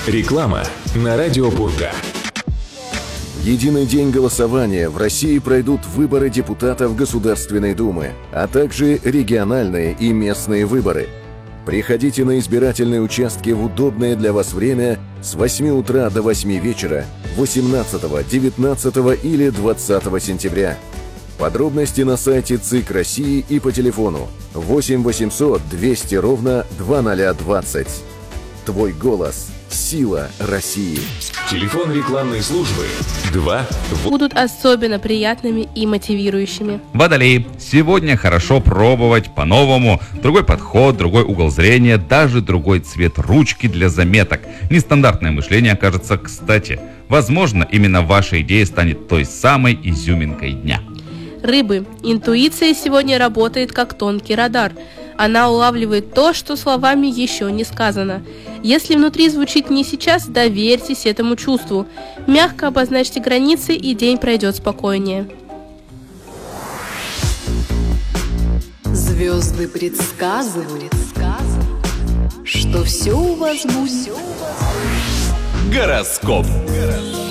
Реклама на Радио Пурга. В единый день голосования в России пройдут выборы депутатов Государственной Думы, а также региональные и местные выборы. Приходите на избирательные участки в удобное для вас время с 8 утра до 8 вечера 18, 19 или 20 сентября. Подробности на сайте ЦИК России и по телефону 8 800 200 ровно 2020. Твой голос – сила России. Телефон рекламной службы 2. Будут особенно приятными и мотивирующими. Водолей. Сегодня хорошо пробовать по-новому. Другой подход, другой угол зрения, даже другой цвет ручки для заметок. Нестандартное мышление окажется кстати. Возможно, именно ваша идея станет той самой изюминкой дня. Рыбы. Интуиция сегодня работает как тонкий радар. Она улавливает то, что словами еще не сказано. Если внутри звучит не сейчас, доверьтесь этому чувству. Мягко обозначьте границы, и день пройдет спокойнее. Звезды предсказывают, что все у вас будет. Гороскоп.